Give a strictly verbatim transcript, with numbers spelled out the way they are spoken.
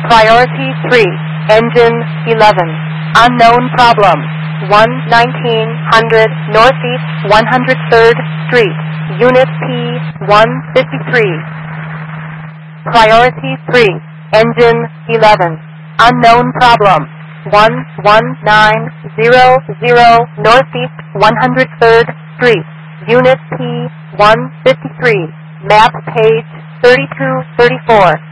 Priority three, engine eleven. Unknown problem. one nineteen hundred Northeast one hundred third Street, Unit P one fifty-three. Priority three, engine eleven. Unknown problem. one one nine zero zero Northeast one hundred third Street, Unit P one fifty-three. Map page thirty-two thirty-four.